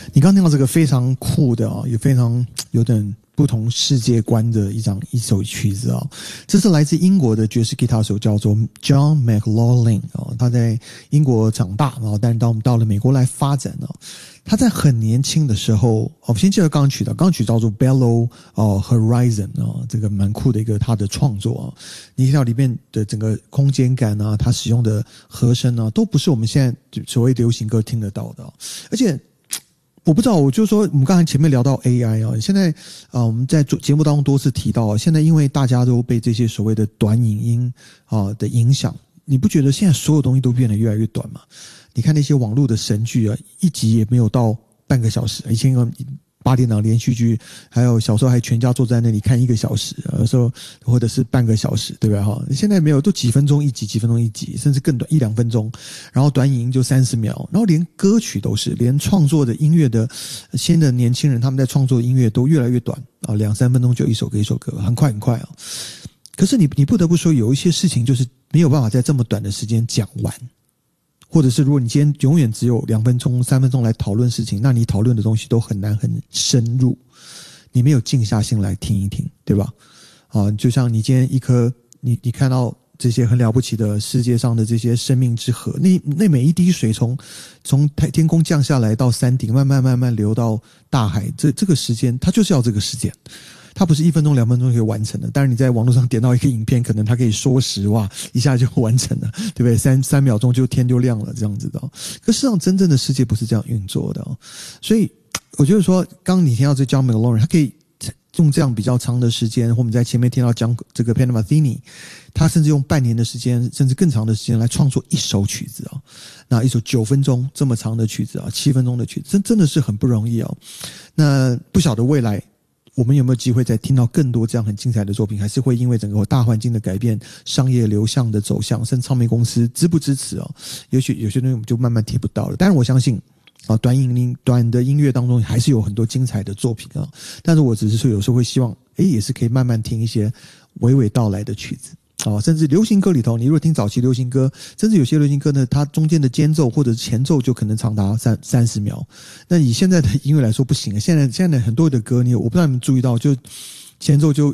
你刚听到这个非常酷的也非常有点不同世界观的一首曲子这是来自英国的爵士吉他手，叫做 John McLaughlin 他在英国长大但是到了美国来发展他在很年轻的时候我先介绍钢曲叫做 Bellow Horizon 这个蛮酷的一个他的创作你听到里面的整个空间感他使用的和声都不是我们现在所谓流行歌听得到的而且我不知道，我就说我们刚才前面聊到 AI 现在我们在节目当中多次提到现在因为大家都被这些所谓的短影音的影响，你不觉得现在所有东西都变得越来越短吗？你看那些网络的神剧一集也没有到半个小时，以前8点档连续剧，还有小时候还全家坐在那里看1个小时，有时候或者是半个小时，对吧？现在没有，都几分钟一集，几分钟一集，甚至更短1-2分钟，然后短影音就30秒，然后连歌曲都是，连创作的音乐的新的年轻人他们在创作的音乐都越来越短2-3分钟就一首歌，很快可是你不得不说，有一些事情就是没有办法在这么短的时间讲完。或者是如果你今天永远只有2分钟3分钟来讨论事情，那你讨论的东西都很难很深入，你没有静下心来听一听，对吧？就像你今天你看到这些很了不起的世界上的这些生命之河，那每一滴水从天空降下来到山顶，慢慢流到大海，这个时间它就是要这个时间。它不是1分钟2分钟可以完成的，当然你在网络上点到一个影片，可能它可以缩时一下就完成了，对不对？3秒钟就天就亮了，这样子的可事实上真正的世界不是这样运作的所以我觉得说刚刚你听到这 John McLaughlin 他可以用这样比较长的时间，或我们在前面听到讲这个 Pat Metheny 他甚至用半年的时间甚至更长的时间来创作一首曲子那一首9分钟这么长的曲子7分钟的曲子真的是很不容易那不晓得未来我们有没有机会再听到更多这样很精彩的作品，还是会因为整个大环境的改变，商业流向的走向，甚至唱片公司支不支持也许有些东西我们就慢慢听不到了。但是我相信短的音乐当中还是有很多精彩的作品但是我只是说有时候会希望也是可以慢慢听一些娓娓道来的曲子甚至流行歌里头，你如果听早期流行歌，甚至有些流行歌呢，它中间的间奏或者前奏就可能长达30秒。那以现在的音乐来说不行现在很多的歌我不知道你们注意到，就前奏就